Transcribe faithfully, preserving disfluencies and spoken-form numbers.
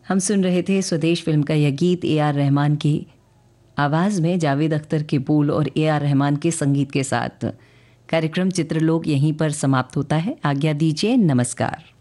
हम सुन रहे थे स्वदेश फिल्म का यह गीत ए आर रहमान की आवाज़ में, जावेद अख्तर के बोल और ए आर रहमान के संगीत के साथ। कार्यक्रम चित्रलोक यहीं पर समाप्त होता है। आज्ञा दीजिए, नमस्कार।